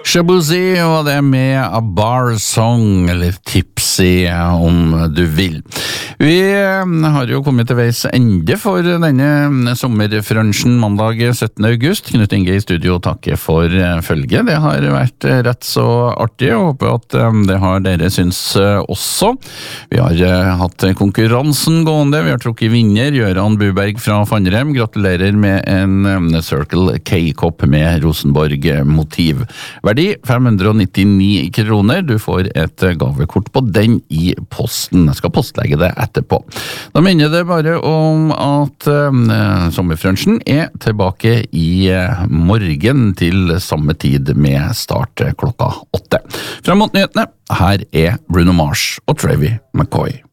Shabuzi, og det med A Bar Song, eller Tipsy om du vil. Vi har jo kommet til veis ende for denne sommerfrunchen mandag 17. august. Knut Inge i studio takker for følge. Det har vært rett så artig, og håper at det har dere syns også. Vi har hatt konkurransen gående, vi har trukket vinner, Gøran Buberg fra Fannrem. Gratulerer med en Circle K-kopp med Rosenborg-motiv. Verdi 599 kroner. Du får et gavekort på den i posten. Jeg skal postlegge det etterpå. Da minner det bare om at sommerfrunchen er tilbake i morgen til samme tid med start klokka 8. Frem mot nyhetene, her er Bruno Mars og Travie McCoy.